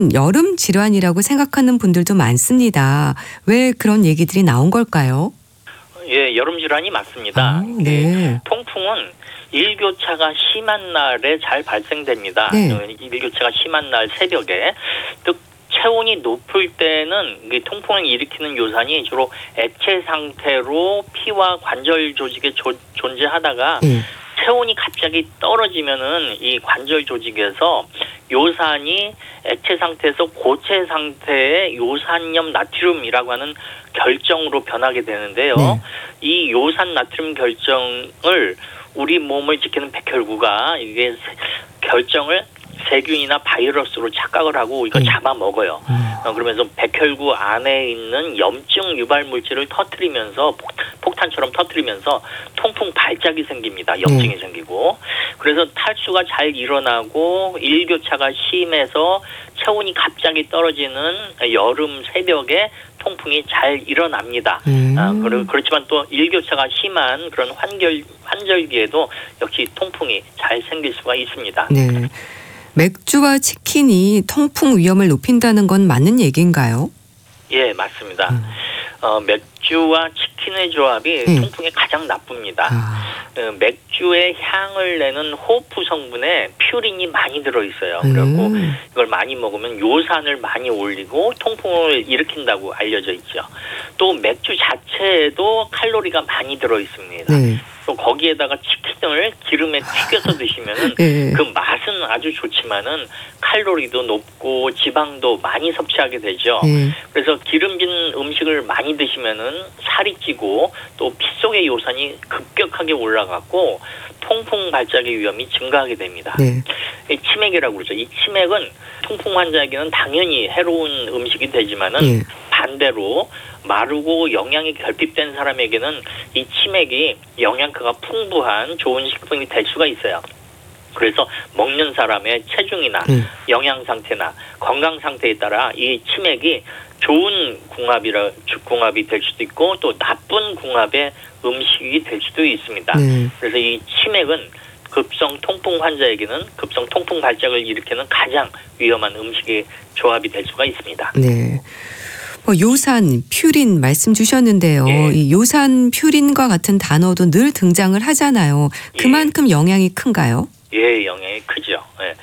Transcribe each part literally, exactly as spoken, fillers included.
여름 질환이라고 생각하는 분들도 많습니다. 왜 그런 얘기들이 나온 걸까요? 예, 여름 질환이 맞습니다. 아, 네. 통풍은 일교차가 심한 날에 잘 발생됩니다. 네. 일교차가 심한 날 새벽에 또 체온이 높을 때는 통풍을 일으키는 요산이 주로 액체 상태로 피와 관절 조직에 조, 존재하다가 네. 체온이 갑자기 떨어지면은 이 관절 조직에서 요산이 액체 상태에서 고체 상태의 요산염 나트륨이라고 하는 결정으로 변하게 되는데요. 네. 이 요산 나트륨 결정을 우리 몸을 지키는 백혈구가 이게 결정을 세균이나 바이러스로 착각을 하고 이거 네. 잡아먹어요. 음. 어, 그러면서 백혈구 안에 있는 염증 유발 물질을 터뜨리면서 폭, 폭탄처럼 터뜨리면서 통풍 발작이 생깁니다. 염증이 네. 생기고. 그래서 탈수가 잘 일어나고 일교차가 심해서 체온이 갑자기 떨어지는 여름 새벽에 통풍이 잘 일어납니다. 음. 아, 그리고 그렇지만 또 일교차가 심한 그런 환결, 환절기에도 역시 통풍이 잘 생길 수가 있습니다. 네. 맥주와 치킨이 통풍 위험을 높인다는 건 맞는 얘기인가요? 예, 맞습니다. 음. 어, 맥주와 치킨의 조합이 네. 통풍에 가장 나쁩니다. 아. 어, 맥주의 향을 내는 호흡 성분에 퓨린이 많이 들어있어요. 그리고 음. 이걸 많이 먹으면 요산을 많이 올리고 통풍을 일으킨다고 알려져 있죠. 또 맥주 자체에도 칼로리가 많이 들어있습니다. 네. 또 거기에다가 치킨을 기름에 튀겨서 드시면은 네. 그 맛은 아주 좋지만은 칼로리도 높고 지방도 많이 섭취하게 되죠. 네. 그래서 기름진 음식을 많이 드시면은 살이 찌고 또 피 속의 요산이 급격하게 올라가고 통풍 발작의 위험이 증가하게 됩니다. 네. 이 치맥이라고 그러죠. 이 치맥은 통풍 환자에게는 당연히 해로운 음식이 되지만은 네. 반대로 마르고 영양이 결핍된 사람에게는 이 치맥이 영양가가 풍부한 좋은 식품이 될 수가 있어요. 그래서 먹는 사람의 체중이나 네. 영양 상태나 건강 상태에 따라 이 치맥이 좋은 궁합이라 궁합이 될 수도 있고 또 나쁜 궁합의 음식이 될 수도 있습니다. 네. 그래서 이 치맥은 급성 통풍 환자에게는 급성 통풍 발작을 일으키는 가장 위험한 음식의 조합이 될 수가 있습니다. 네. 뭐 요산, 퓨린 말씀 주셨는데요. 예. 이 요산, 퓨린과 같은 단어도 늘 등장을 하잖아요. 그만큼 예. 영향이 큰가요? 예, 영향이 크죠. 예.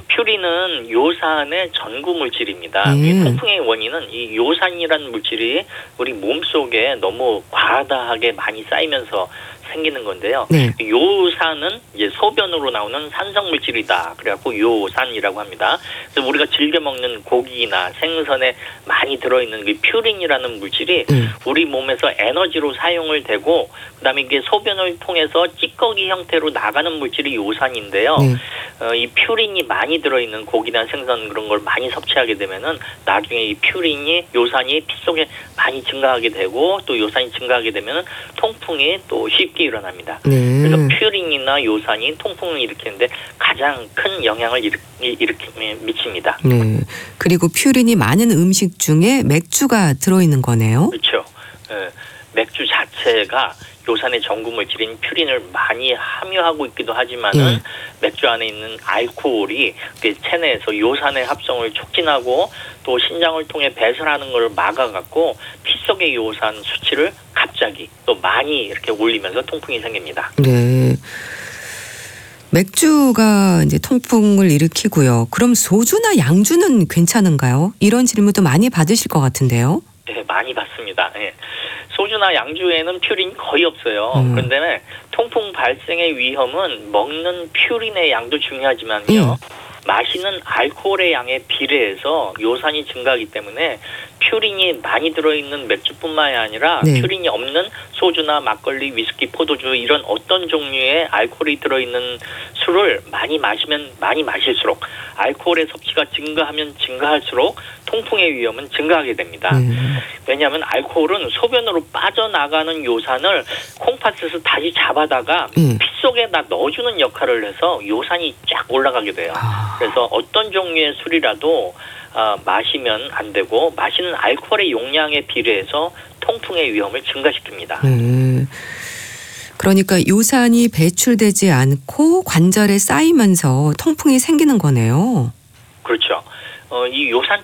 퓨린은 요산의 전구 물질입니다. 음. 이 통풍의 원인은 이 요산이라는 물질이 우리 몸속에 너무 과다하게 많이 쌓이면서 생기는 건데요. 네. 요산은 이제 소변으로 나오는 산성 물질이다. 그래갖고 요산이라고 합니다. 그래서 우리가 즐겨 먹는 고기나 생선에 많이 들어있는 그 퓨린이라는 물질이 음. 우리 몸에서 에너지로 사용을 되고 그다음에 이게 소변을 통해서 찌꺼기 형태로 나가는 물질이 요산인데요. 네. 어, 이 퓨린이 많이 들어있는 고기나 생선 그런 걸 많이 섭취하게 되면은 나중에 이 퓨린이 요산이 피 속에 많이 증가하게 되고 또 요산이 증가하게 되면은 통풍이 또 쉽게 일어납니다. 네. 그래서 퓨린이나 요산이 통풍을 일으키는데 가장 큰 영향을 일으, 일으키, 미칩니다. 네. 그리고 퓨린이 많은 음식 중에 맥주가 들어있는 거네요. 그렇죠. 예, 맥주 자체가 요산의 전구 물질인 퓨린을 많이 함유하고 있기도 하지만은 예. 맥주 안에 있는 알코올이 체내에서 요산의 합성을 촉진하고 또 신장을 통해 배설하는 걸 막아갖고 피 속의 요산 수치를 갑자기 또 많이 이렇게 올리면서 통풍이 생깁니다. 네. 맥주가 이제 통풍을 일으키고요. 그럼 소주나 양주는 괜찮은가요? 이런 질문도 많이 받으실 것 같은데요. 네, 많이 받습니다. 예. 소주나 양주에는 퓨린이 거의 없어요. 음. 그런데 통풍 발생의 위험은 먹는 퓨린의 양도 중요하지만요. 음. 마시는 알코올의 양에 비례해서 요산이 증가하기 때문에 퓨린이 많이 들어있는 맥주뿐만이 아니라 네. 퓨린이 없는 소주나 막걸리, 위스키, 포도주 이런 어떤 종류의 알코올이 들어있는 술을 많이 마시면 많이 마실수록 알코올의 섭취가 증가하면 증가할수록 통풍의 위험은 증가하게 됩니다. 음. 왜냐하면 알코올은 소변으로 빠져나가는 요산을 콩팥에서 다시 잡아다가 음. 피 속에다 넣어주는 역할을 해서 요산이 쫙 올라가게 돼요. 아. 그래서 어떤 종류의 술이라도 어, 마시면 안 되고 마시는 알코올의 용량에 비례해서 통풍의 위험을 증가시킵니다. 음. 그러니까 요산이 배출되지 않고 관절에 쌓이면서 통풍이 생기는 거네요. 그렇죠. 어, 이 요산